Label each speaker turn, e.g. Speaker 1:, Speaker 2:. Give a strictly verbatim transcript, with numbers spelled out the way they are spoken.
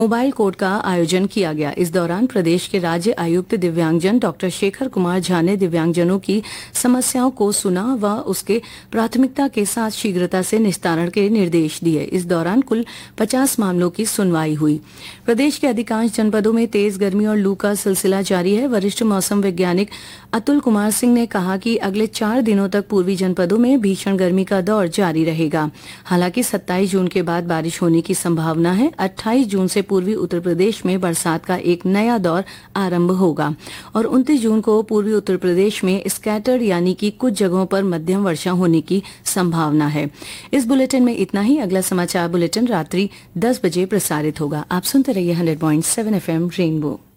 Speaker 1: Mobile court का आयोजन किया गया। इस दौरान प्रदेश के राज्य आयुक्त दिव्यांगजन डॉक्टर शेखर कुमार झा ने दिव्यांगजनों की समस्याओं को सुना व उसके प्राथमिकता के साथ शीघ्रता से निस्तारण के निर्देश दिए। इस दौरान कुल पचास मामलों की सुनवाई हुई। प्रदेश के अधिकांश जनपदों में तेज गर्मी और लू का सिलसिला जारी है। वरिष्ठ मौसम वैज्ञानिक अतुल कुमार सिंह ने कहा कि अगले चार दिनों तक पूर्वी जनपदों में भीषण गर्मी का दौर जारी रहेगा। हालांकि सत्ताईस जून के बाद बारिश होने की संभावना है। अट्ठाईस जून से पूर्वी उत्तर प्रदेश में बरसात का एक नया दौर आरंभ होगा और उनतीस जून को पूर्वी उत्तर प्रदेश में स्कैटर्ड यानी कि कुछ जगहों पर मध्यम वर्षा होने की संभावना है। इस बुलेटिन में इतना ही। अगला समाचार बुलेटिन रात्रि दस बजे प्रसारित होगा। आप सुनते रहिए hundred point seven F M rainbow.